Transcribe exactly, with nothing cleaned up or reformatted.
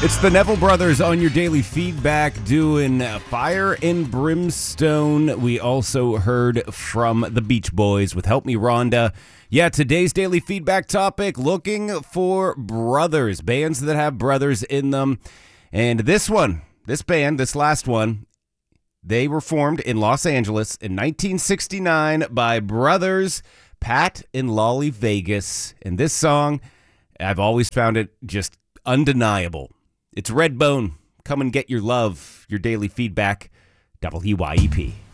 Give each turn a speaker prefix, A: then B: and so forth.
A: It's the Neville Brothers on your daily feedback doing Fire and Brimstone. We also heard from the Beach Boys with Help Me Rhonda. Yeah, today's daily feedback topic, looking for brothers, bands that have brothers in them. And this one, this band, this last one, they were formed in Los Angeles in nineteen sixty-nine by brothers Pat and Lolly Vegas. And this song, I've always found it just undeniable. It's Redbone. Come and get your love, your daily feedback, W Y E P.